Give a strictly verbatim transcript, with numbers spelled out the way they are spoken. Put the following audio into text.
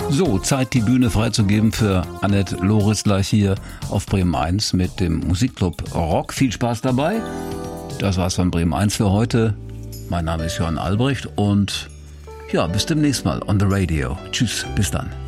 So, Zeit, die Bühne freizugeben für Annette Loris gleich hier auf Bremen eins mit dem Musikclub Rock. Viel Spaß dabei. Das war's von Bremen eins für heute. Mein Name ist Jörn Albrecht und ja, bis demnächst mal on the radio. Tschüss, bis dann.